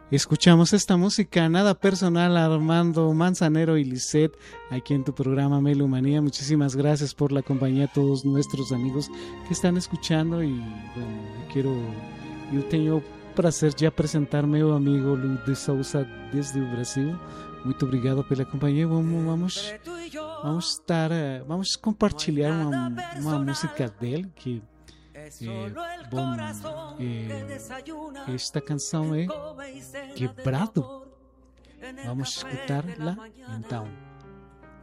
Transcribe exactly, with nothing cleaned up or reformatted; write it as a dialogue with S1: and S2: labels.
S1: Escuchamos esta música nada personal, Armando Manzanero y Lisette, aquí en tu programa Melomanía. Muchísimas gracias por la compañía a todos nuestros amigos que están escuchando. Y bueno, eu quero, eu tenho o prazer de apresentar meu amigo Lu de Souza desde o Brasil. Muito obrigado pela companhia. Vamos, vamos, vamos estar, vamos compartilhar uma, uma música dele que Eh, bom, eh, esta canção é Quebrado. Vamos escutar lá então.